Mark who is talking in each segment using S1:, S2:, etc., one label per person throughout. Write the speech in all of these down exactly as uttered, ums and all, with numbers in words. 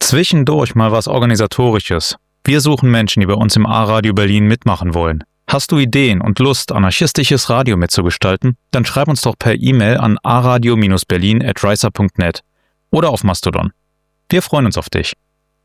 S1: Zwischendurch mal was Organisatorisches. Wir suchen Menschen, die bei uns im A-Radio Berlin mitmachen wollen. Hast du Ideen und Lust, anarchistisches Radio mitzugestalten? Dann schreib uns doch per E-Mail an a radio berlin at riser punkt net oder auf Mastodon. Wir freuen uns auf dich.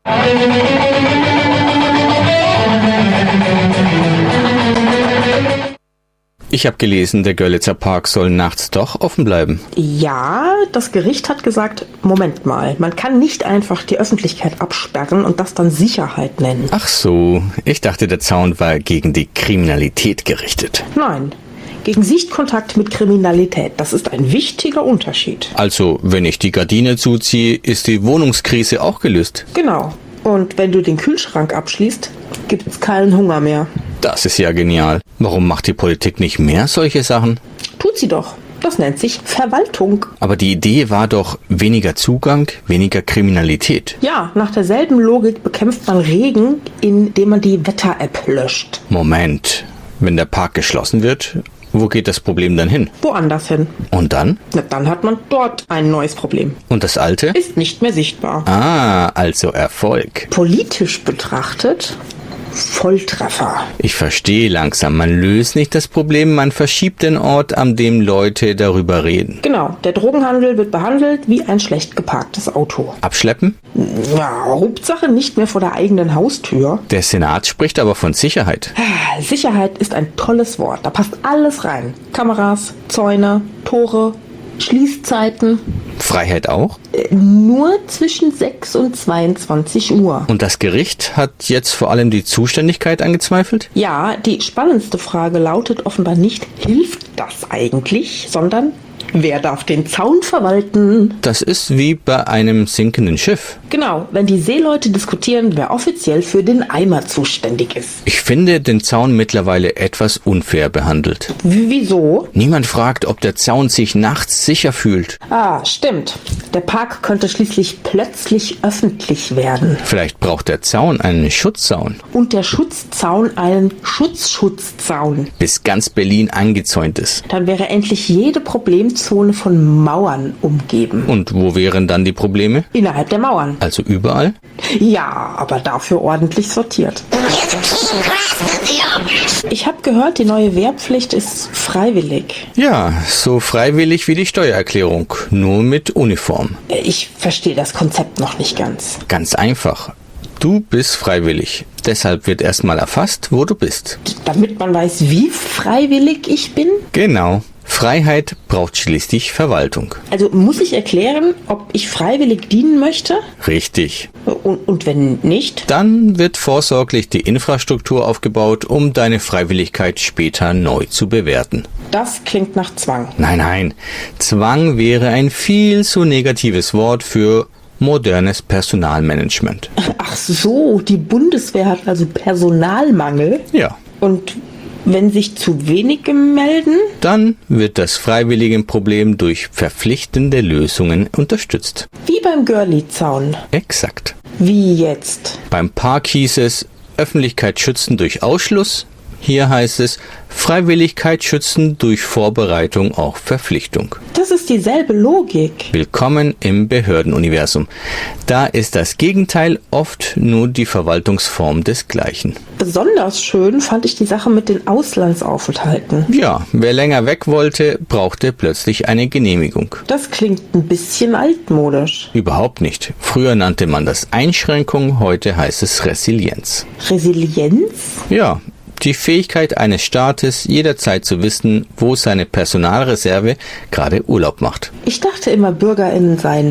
S2: Ich habe gelesen, der Görlitzer Park soll nachts doch offen bleiben.
S3: Ja, das Gericht hat gesagt, Moment mal, man kann nicht einfach die Öffentlichkeit absperren und das dann Sicherheit nennen.
S2: Ach so, ich dachte, der Zaun war gegen die Kriminalität gerichtet.
S3: Nein, gegen Sichtkontakt mit Kriminalität. Das ist ein wichtiger Unterschied.
S2: Also, wenn ich die Gardine zuziehe, ist die Wohnungskrise auch gelöst.
S3: Genau. Und wenn du den Kühlschrank abschließt, gibt es keinen Hunger mehr.
S2: Das ist ja genial. Warum macht die Politik nicht mehr solche Sachen?
S3: Tut sie doch. Das nennt sich Verwaltung.
S2: Aber die Idee war doch weniger Zugang, weniger Kriminalität.
S3: Ja, nach derselben Logik bekämpft man Regen, indem man die Wetter-App löscht.
S2: Moment, wenn der Park geschlossen wird, wo geht das Problem dann hin?
S3: Woanders hin.
S2: Und dann?
S3: Na, dann hat man dort ein neues Problem.
S2: Und das alte?
S3: Ist nicht mehr sichtbar.
S2: Ah, also Erfolg.
S3: Politisch betrachtet Volltreffer.
S2: Ich verstehe langsam. Man löst nicht das Problem, man verschiebt den Ort, an dem Leute darüber reden.
S3: Genau, der Drogenhandel wird behandelt wie ein schlecht geparktes Auto.
S2: Abschleppen?
S3: Ja, Hauptsache nicht mehr vor der eigenen Haustür.
S2: Der Senat spricht aber von Sicherheit.
S3: Sicherheit ist ein tolles Wort. Da passt alles rein. Kameras, Zäune, Tore, Schließzeiten.
S2: Freiheit auch?
S3: Nur zwischen sechs und zweiundzwanzig Uhr.
S2: Und das Gericht hat jetzt vor allem die Zuständigkeit angezweifelt?
S3: Ja, die spannendste Frage lautet offenbar nicht, hilft das eigentlich, sondern wer darf den Zaun verwalten?
S2: Das ist wie bei einem sinkenden Schiff.
S3: Genau, wenn die Seeleute diskutieren, wer offiziell für den Eimer zuständig ist.
S2: Ich finde den Zaun mittlerweile etwas unfair behandelt.
S3: W- wieso?
S2: Niemand fragt, ob der Zaun sich nachts sicher fühlt.
S3: Ah, stimmt. Der Park könnte schließlich plötzlich öffentlich werden.
S2: Vielleicht braucht der Zaun einen Schutzzaun.
S3: Und der Schutzzaun einen Schutzschutzzaun.
S2: Bis ganz Berlin eingezäunt ist.
S3: Dann wäre endlich jede Problemzone von Mauern umgeben.
S2: Und wo wären dann die Probleme?
S3: Innerhalb der Mauern.
S2: Also überall?
S3: Ja, aber dafür ordentlich sortiert. Ich habe gehört, die neue Wehrpflicht ist freiwillig.
S2: Ja, so freiwillig wie die Steuererklärung, nur mit Uniform.
S3: Ich verstehe das Konzept noch nicht ganz.
S2: Ganz einfach. Du bist freiwillig. Deshalb wird erstmal erfasst, wo du bist.
S3: D- damit man weiß, wie freiwillig ich bin?
S2: Genau. Freiheit braucht schließlich Verwaltung.
S3: Also muss ich erklären, ob ich freiwillig dienen möchte?
S2: Richtig.
S3: Und, und wenn nicht?
S2: Dann wird vorsorglich die Infrastruktur aufgebaut, um deine Freiwilligkeit später neu zu bewerten.
S3: Das klingt nach Zwang.
S2: Nein, nein. Zwang wäre ein viel zu negatives Wort für modernes Personalmanagement.
S3: Ach so, die Bundeswehr hat also Personalmangel?
S2: Ja.
S3: Und wenn sich zu wenige melden?
S2: Dann wird das Freiwilligenproblem durch verpflichtende Lösungen unterstützt.
S3: Wie beim Görli-Zaun.
S2: Exakt.
S3: Wie jetzt?
S2: Beim Park hieß es Öffentlichkeit schützen durch Ausschluss. Hier heißt es Freiwilligkeit schützen durch Vorbereitung auf Verpflichtung.
S3: Das ist dieselbe Logik.
S2: Willkommen im Behördenuniversum. Da ist das Gegenteil oft nur die Verwaltungsform desgleichen.
S3: Besonders schön fand ich die Sache mit den Auslandsaufenthalten.
S2: Ja, wer länger weg wollte, brauchte plötzlich eine Genehmigung.
S3: Das klingt ein bisschen altmodisch.
S2: Überhaupt nicht. Früher nannte man das Einschränkung, heute heißt es Resilienz.
S3: Resilienz?
S2: Ja, die Fähigkeit eines Staates, jederzeit zu wissen, wo seine Personalreserve gerade Urlaub macht.
S3: Ich dachte immer, BürgerInnen seien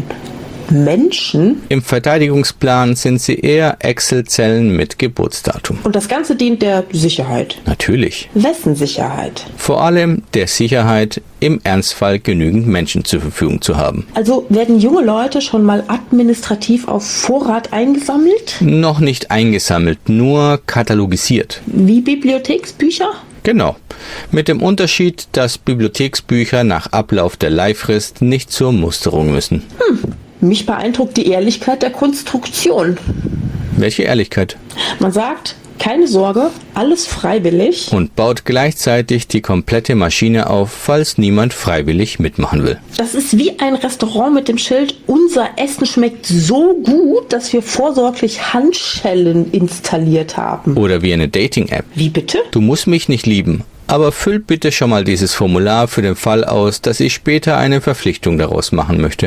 S3: Menschen.
S2: Im Verteidigungsplan sind sie eher Excel-Zellen mit Geburtsdatum.
S3: Und das Ganze dient der Sicherheit.
S2: Natürlich.
S3: Wessen Sicherheit?
S2: Vor allem der Sicherheit, im Ernstfall genügend Menschen zur Verfügung zu haben.
S3: Also werden junge Leute schon mal administrativ auf Vorrat eingesammelt?
S2: Noch nicht eingesammelt, nur katalogisiert.
S3: Wie Bibliotheksbücher?
S2: Genau. Mit dem Unterschied, dass Bibliotheksbücher nach Ablauf der Leihfrist nicht zur Musterung müssen.
S3: Hm. Mich beeindruckt die Ehrlichkeit der Konstruktion.
S2: Welche Ehrlichkeit?
S3: Man sagt, Keine Sorge, alles freiwillig.
S2: Und baut gleichzeitig die komplette Maschine auf, falls niemand freiwillig mitmachen will.
S3: Das ist wie ein Restaurant mit dem Schild, unser Essen schmeckt so gut, dass wir vorsorglich Handschellen installiert haben.
S2: Oder wie eine Dating-App.
S3: Wie bitte?
S2: Du musst mich nicht lieben, aber füll bitte schon mal dieses Formular für den Fall aus, dass ich später eine Verpflichtung daraus machen möchte.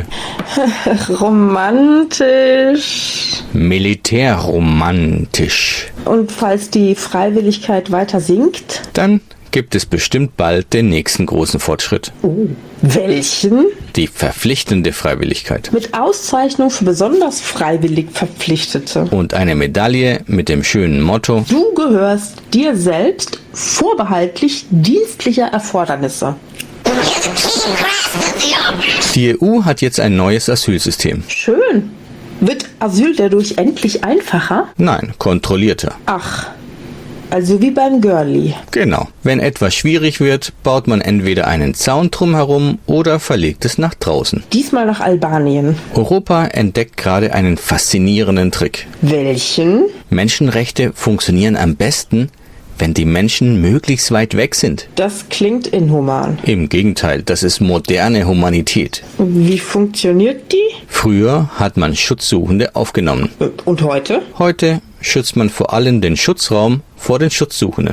S3: Romantisch.
S2: Militärromantisch.
S3: Und falls die Freiwilligkeit weiter sinkt?
S2: Dann gibt es bestimmt bald den nächsten großen Fortschritt.
S3: Oh, welchen?
S2: Die verpflichtende Freiwilligkeit.
S3: Mit Auszeichnung für besonders freiwillig Verpflichtete.
S2: Und eine Medaille mit dem schönen Motto:
S3: Du gehörst dir selbst vorbehaltlich dienstlicher Erfordernisse.
S2: Die E U hat jetzt ein neues Asylsystem.
S3: Schön. Wird Asyl dadurch endlich einfacher?
S2: Nein, kontrollierter.
S3: Ach, also wie beim Girlie.
S2: Genau. Wenn etwas schwierig wird, baut man entweder einen Zaun drumherum oder verlegt es nach draußen.
S3: Diesmal nach Albanien.
S2: Europa entdeckt gerade einen faszinierenden Trick.
S3: Welchen?
S2: Menschenrechte funktionieren am besten, wenn die Menschen möglichst weit weg sind.
S3: Das klingt inhuman.
S2: Im Gegenteil, das ist moderne Humanität.
S3: Wie funktioniert die?
S2: Früher hat man Schutzsuchende aufgenommen.
S3: Und heute?
S2: Heute schützt man vor allem den Schutzraum vor den Schutzsuchenden.